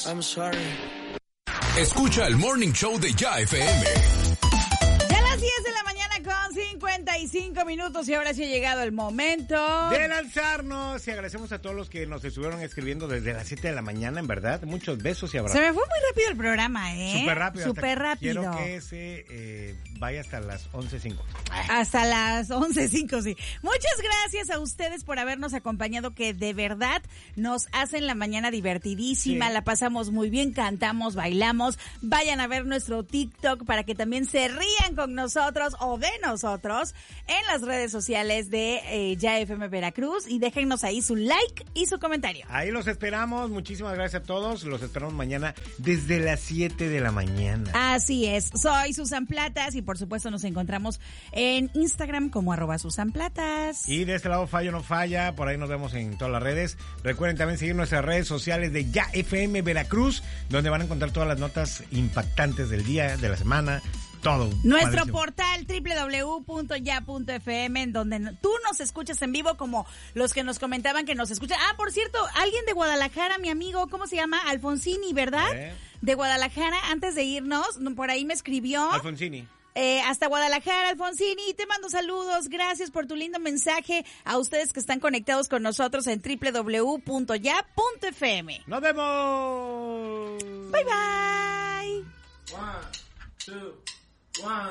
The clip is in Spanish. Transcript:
I'm sorry. Escucha el Morning Show de Ya FM. Ya a las 10 de la mañana con 55 minutos y ahora sí ha llegado el momento de lanzarnos, y agradecemos a todos los que nos estuvieron escribiendo desde las 7 de la mañana, en verdad. Muchos besos y abrazos. Se me fue muy rápido el programa, Súper rápido. Súper rápido. Quiero que se vaya hasta las 11:05. Hasta las 11:05, sí. Muchas gracias a ustedes por habernos acompañado, que de verdad nos hacen la mañana divertidísima, sí. La pasamos muy bien, cantamos, bailamos. Vayan a ver nuestro TikTok para que también se rían con nosotros o de nosotros en las redes sociales de Ya FM Veracruz, y déjennos ahí su like y su comentario. Ahí los esperamos. Muchísimas gracias a todos. Los esperamos mañana desde las 7 de la mañana. Así es. Soy Susan Platas y por supuesto nos encontramos en Instagram como @SusanPlatas. Y de este lado Fallo No Falla, por ahí nos vemos en todas las redes. Recuerden también seguir nuestras redes sociales de Ya FM Veracruz, donde van a encontrar todas las notas impactantes del día, de la semana, todo. Nuestro padrísimo. Portal www.ya.fm, en donde tú nos escuchas en vivo, como los que nos comentaban que nos escuchan. Ah, por cierto, alguien de Guadalajara, mi amigo, ¿cómo se llama? Alfonsini, ¿verdad? De Guadalajara, antes de irnos, por ahí me escribió. Alfonsini. Hasta Guadalajara, Alfonsini, te mando saludos, gracias por tu lindo mensaje. A ustedes que están conectados con nosotros en www.ya.fm. ¡Nos vemos! Bye, bye. 1, 2, 1.